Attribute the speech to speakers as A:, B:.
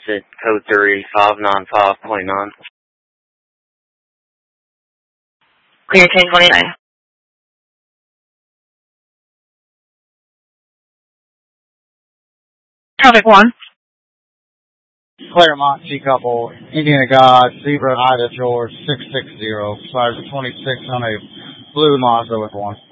A: Transit, code 3595.9.
B: Clear 1029. Traffic 1.
C: Claremont, T-Couple, Indiana God, Zebra, Ida, George, 660, fires 26 on a blue Mazda with 1.